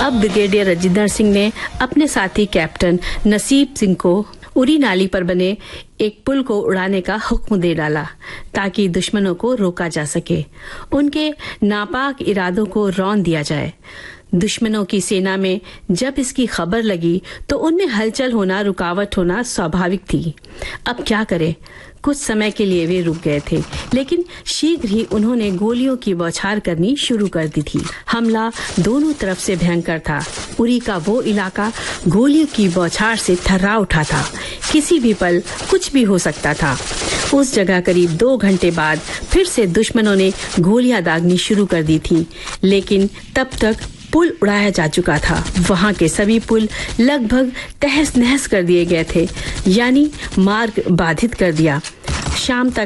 अब ब्रिगेडियर रजिंदर सिंह ने अपने साथी कैप्टन नसीब सिंह को उरी नाली पर बने एक पुल को उड़ाने का हुक्म दे डाला ताकि दुश्मनों को रोका जा सके, उनके नापाक इरादों को रौंद दिया जाए। दुश्मनों की सेना में जब इसकी खबर लगी तो उनमें हलचल होना, रुकावट होना स्वाभाविक थी। अब क्या करें? कुछ समय के लिए वे रुक गए थे, लेकिन शीघ्र ही उन्होंने गोलियों की बौछार करनी शुरू कर दी थी। हमला दोनों तरफ से भयंकर था। उरी का वो इलाका गोलियों की बौछार से थर्रा उठा था। किसी भी पल कुछ भी हो सकता था। उस जगह करीब 2 घंटे बाद फिर से दुश्मनों ने गोलियां दागनी शुरू कर दी थी, लेकिन तब तक पुल उड़ाया जा चुका था। वहां के सभी पुल लगभग तहस नहस कर दिए गए थे, यानी मार्ग बाधित कर दिया। शाम तक